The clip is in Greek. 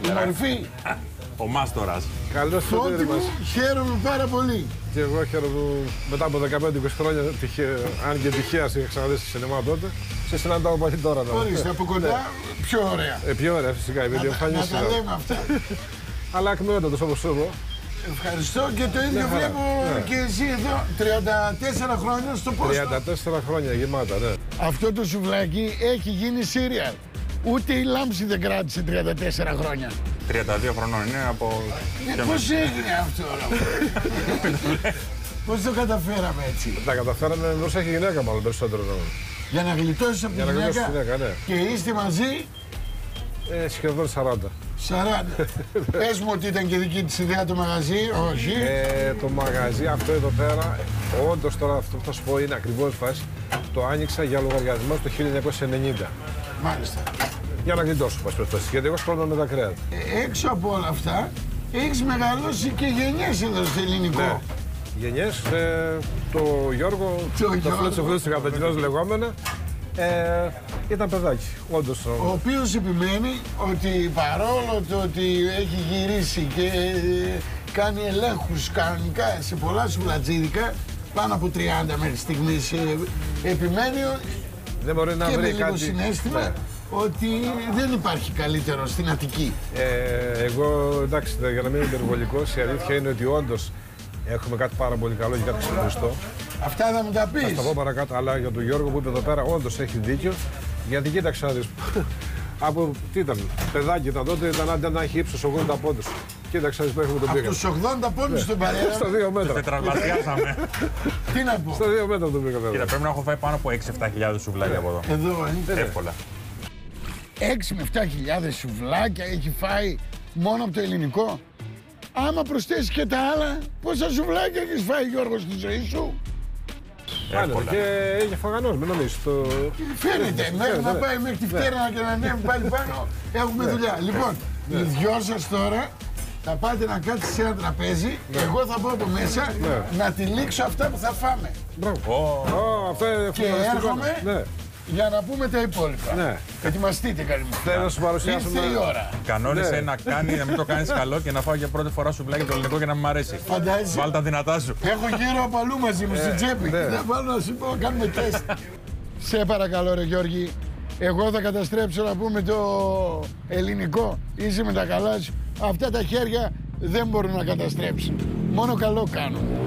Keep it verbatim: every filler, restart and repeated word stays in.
Η μορφή. Ο Μάστορας. Καλώς Τότε μου χαίρομαι πάρα πολύ. Και εγώ χαίρομαι μετά από δεκαπέντε είκοσι χρόνια, τυχαία, αν και τυχαία σε είχα ξαναδεί στη σινεμά τότε, σε συναντάω πάλι τώρα. Ορίστε, από κοντά πιο ωραία. Ε, πιο ωραία φυσικά, επειδή εμφανίζεσαι. Να τα λέμε αυτά. Αλλά ακμεότατος όπως εγώ. Ευχαριστώ και το ίδιο Ναι, βλέπω ναι. και εσύ εδώ, τριάντα τέσσερα χρόνια στο πόστο. τριάντα τέσσερα χρόνια γεμάτα, ναι. Αυτό το σουβλάκι έχει γίνει σύριαλ. Ούτε η λάμψη δεν κράτησε τριάντα τέσσερα χρόνια. τριάντα δύο χρονών είναι από... Ε, πώς έγινε αυτό, ρε. Πώς το καταφέραμε έτσι. Τα καταφέραμε, δώσα έχει γυναίκα μάλλον περισσότερο. Για να γλιτώσεις από τη Για να γλιτώσεις γυναίκα, τη γυναίκα, ναι. και είστε μαζί Ε, σχεδόν σαράντα. σαράντα. Πες μου ότι ήταν και δική της ιδέα το μαγαζί, όχι. Ε, το μαγαζί αυτό εδώ πέρα, όντως τώρα αυτό που θα σου πω είναι ακριβώς φάση, το άνοιξα για λογαριασμό το χίλια εννιακόσια ενενήντα. Μάλιστα. Για να γλιτώσω, πας περιπτώσει. Γιατί εγώ ασχολούμαι με τα κρέατα. Ε, έξω από όλα αυτά, έχεις μεγαλώσει και γενιές εδώ στο ελληνικό. Ναι. Γενιές, ε, το Γιώργο, Το το Γιώργο. Φλέτσο Φλέτσο Καπετινός λεγόμενα, ε, ήταν παιδάκι, όντως. Ο οποίος επιμένει ότι παρόλο το ότι έχει γυρίσει και ε, κάνει ελέγχους κανονικά σε πολλά σουβλατζίδικα, πάνω από τριάντα μέχρι στιγμής, ε, επιμένει Δεν μπορεί να και με βρει λίγο κάτι. συναίσθημα Ναι. ότι δεν υπάρχει καλύτερο στην Αττική. Ε, εγώ, εντάξει, για να μην είμαι υπερβολικός, η αλήθεια είναι ότι όντως έχουμε κάτι πάρα πολύ καλό και κάτι ξεχωριστό. Αυτά θα μου τα Θα πεις. τα πω παρακάτω, αλλά για τον Γιώργο που είπε εδώ πέρα, όντως έχει δίκιο. Γιατί κοίταξε να δεις, από τι ήταν, παιδάκι ήταν τότε, ήταν άντε να έχει ύψος ογδόντα πόντους. Κοίταξε να δεις που έχουμε τον Από πήγα. τους ογδόντα πόντους στον παρέα, Στα δύο μέτρα. Τετραπλασιάσαμε. τι να πω. Στα δύο μέτρα τον πήγα Κοίτα, βέβαια. πρέπει να έχω φάει πάνω από έξι εφτά χιλιάδες σουβλάκια από εδώ. Εδώ, ε. Εύκολα. έξι με επτά χιλιάδες σουβλάκια έχει φάει μόνο από το ελληνικό. Άμα προσθέσεις και τα άλλα, πόσα σουβλάκια έχεις φάει, Γιώργο, στη ζωή σου. Φάνηκε Εύκολα. και είχε φαγανός, μην νομίζεις. Το... Φαίνεται, μέχρι να ναι. πάει μέχρι τη φτέρνα και να ανέβει πάλι πάνω, έχουμε δουλειά. Λοιπόν, οι δυο σας τώρα θα πάτε να κάτσετε σε ένα τραπέζι, εγώ θα πω από μέσα Ναι. να τυλίξω αυτά που θα φάμε. Μπράβο. Ω, Ω, αυτό είναι Και φανταστικό. έρχομαι Ναι. για να πούμε τα υπόλοιπα. Ναι. Ετοιμαστείτε καλή μου. Θέλω να σου παρουσιάσουμε. Ήρθε η ώρα. κανόνισε Ναι. να, κάνει, να μην το κάνεις καλό και να φάω για πρώτη φορά σουβλάκι το ελληνικό και να μην μ' αρέσει. Φαντάζεσαι. Βάλ τα δυνατά σου. Έχω γύρω από αλλού μαζί μου στην τσέπη. ναι. Θα βάλω να σου πω, κάνουμε τεστ. Σε παρακαλώ ρε Γιώργη, εγώ θα καταστρέψω να πούμε το ελληνικό. Είσαι με τα καλά σου. Αυτά τα χέρια δεν μπορούν να καταστρέψουν. Μόνο καλό κάνουν.